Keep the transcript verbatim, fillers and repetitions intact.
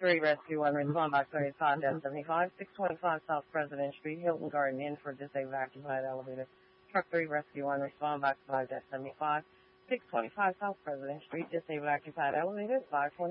three Rescue one, respond by thirty-five seventy-five, six twenty-five South President Street, Hilton Garden Inn for disabled occupied elevator. Truck three Rescue one, respond by five seventy-five, six twenty-five South President Street, disabled occupied elevator, five twenty.